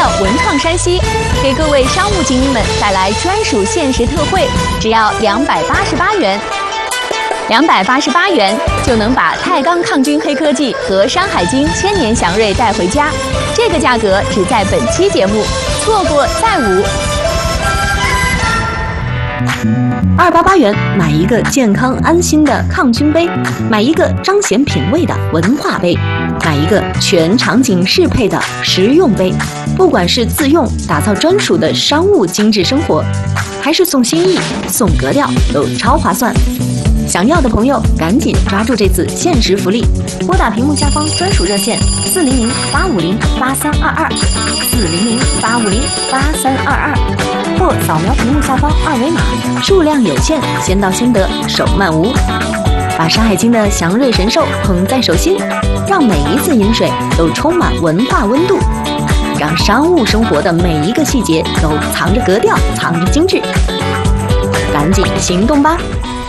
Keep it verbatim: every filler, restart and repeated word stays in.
的文创山西，给各位商务精英们带来专属限时特惠，只要两百八十八元。两百八十八元就能把钛钢抗菌黑科技和山海经千年祥瑞带回家，这个价格只在本期节目，错过再无。 二八八元买一个健康安心的抗菌杯，买一个彰显品味的文化杯，买一个全场景适配的实用杯。不管是自用打造专属的商务精致生活，还是送心意送格调，都超划算。想要的朋友赶紧抓住这次限时福利，拨打屏幕下方专属热线四零零八五零八三二二四零零八五零八三二二，或扫描屏幕下方二维码，数量有限，先到先得，手慢无。把山海经的祥瑞神兽捧在手心，让每一次饮水都充满文化温度，让商务生活的每一个细节都藏着格调，藏着精致。赶紧行动吧！